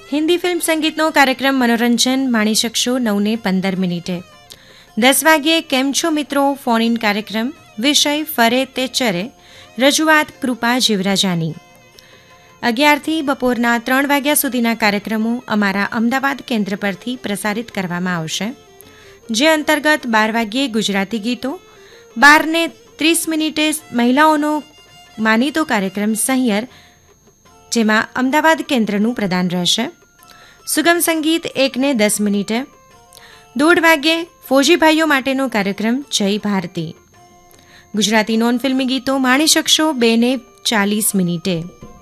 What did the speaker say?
Hindi film સંગીતનો કાર્યક્રમ મનોરંજન માણી શકશો 9:15. 10 વાગ્યે કેમ છો મિત્રો ફોન ઇન કાર્યક્રમ, વિષય ફરે તે ચરે, રજૂઆત કૃપા જીવરાજાની. 11થી બપોરના 3 વાગ્યા સુધીના કાર્યક્રમો અમારા અમદાવાદ કેન્દ્ર પરથી પ્રસારિત કરવામાં આવશે, જે અંતર્ગત 12 વાગ્યે ગુજરાતી ગીતો, 12:30 મહિલાઓનો માનીતો કાર્યક્રમ સહિયર, જેમાં અમદાવાદ કેન્દ્રનું પ્રદાન રહેશે. સુગમ સંગીત 1:10. 1:30 વાગ્યે ફૌજી ભાઈઓ માટેનો કાર્યક્રમ જય ભારતી. ગુજરાતી નોન ફિલ્મી ગીતો માણી શકશો 2:40.